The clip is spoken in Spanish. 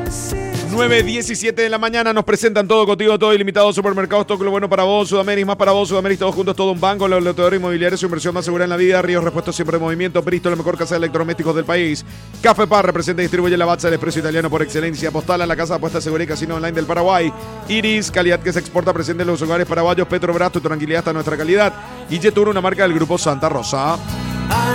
9:17 de la mañana nos presentan Todo Contigo, Todo Ilimitado, Supermercados, todo lo bueno para vos, Sudamérica, más para vos, Sudamérica, todos juntos, todo un banco, la loteadora inmobiliaria, su inversión más segura en la vida, Ríos Repuestos siempre en movimiento, Bristol, la mejor casa de electrodomésticos del país, Café Par, representa y distribuye Lavazza, el expreso italiano por excelencia, Postal a la casa de apuestas segura y casino online del Paraguay, Iris, calidad que se exporta, presente en los hogares paraguayos, Petrobras, tu tranquilidad hasta nuestra calidad, y Yetur, una marca del grupo Santa Rosa.